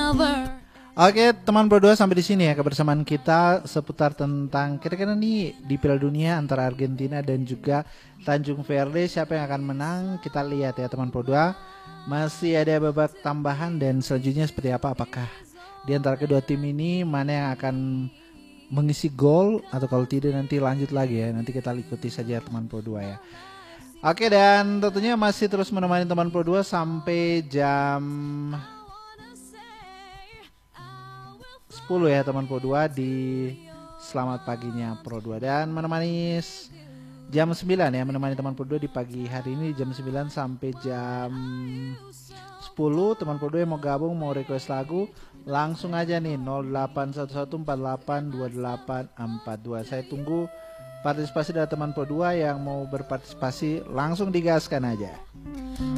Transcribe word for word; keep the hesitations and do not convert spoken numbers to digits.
Oke teman Pro dua, sampai di sini ya kebersamaan kita seputar tentang kira-kira nih di Piala Dunia antara Argentina dan juga Tanjung Verde, siapa yang akan menang. Kita lihat ya teman Pro dua, masih ada babak tambahan dan selanjutnya seperti apa, apakah di antara kedua tim ini mana yang akan mengisi gol atau kalau tidak nanti lanjut lagi ya. Nanti kita ikuti saja teman Pro dua ya. Oke, dan tentunya masih terus menemani teman Pro dua sampai jam sepuluh ya teman Pro dua di Selamat Paginya Pro dua, dan menemani jam sembilan ya, menemani teman Pro dua di pagi hari ini jam sembilan sampai jam sepuluh. Teman Pro dua yang mau gabung, mau request lagu, langsung aja nih nol delapan satu satu empat delapan dua delapan empat dua. Saya tunggu partisipasi dari teman Pro dua yang mau berpartisipasi, langsung digaskan aja.